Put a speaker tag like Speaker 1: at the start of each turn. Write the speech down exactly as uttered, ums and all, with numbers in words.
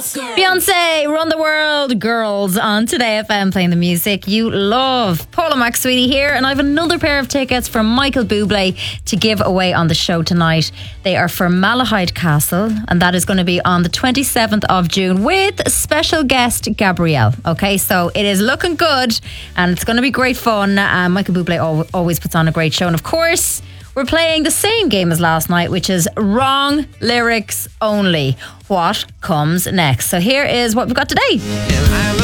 Speaker 1: Beyonce, Run the World, Girls on Today F M, playing the music you love. Paula McSweety here, and I have another pair of tickets from Michael Bublé to give away on the show tonight. They are for Malahide Castle, and that is going to be on the twenty-seventh of June with special guest Gabrielle. Okay, so it is looking good, and it's going to be great fun. Uh, Michael Bublé al- always puts on a great show, and of course, we're playing the same game as last night, which is wrong lyrics only. What comes next? So here is what we've got today.